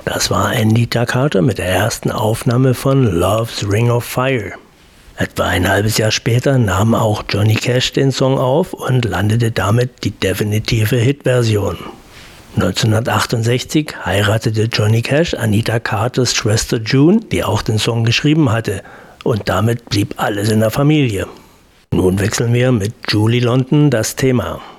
Das war Anita Carter mit der ersten Aufnahme von Love's Ring of Fire. Etwa ein halbes Jahr später nahm auch Johnny Cash den Song auf und landete damit die definitive Hitversion. 1968 heiratete Johnny Cash Anita Carters Schwester June, die auch den Song geschrieben hatte, und damit blieb alles in der Familie. Nun wechseln wir mit Julie London das Thema.